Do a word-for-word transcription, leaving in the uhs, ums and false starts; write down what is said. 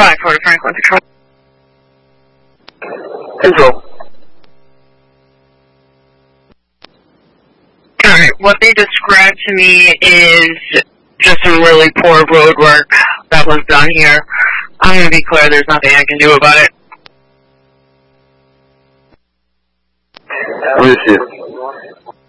five forty Franklin Control. Control. Alright, what they described to me is just some really poor road work that was done here. I'm going to be clear, there's nothing I can do about it. Received.